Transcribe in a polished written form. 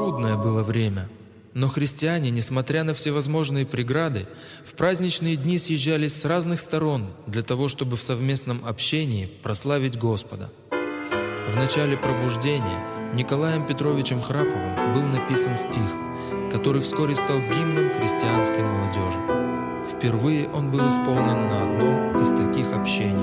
Трудное было время, но христиане, несмотря на всевозможные преграды, в праздничные дни съезжались с разных сторон для того, чтобы в совместном общении прославить Господа. В начале пробуждения Николаем Петровичем Храповым был написан стих, который вскоре стал гимном христианской молодежи. Впервые он был исполнен на одном из таких общений.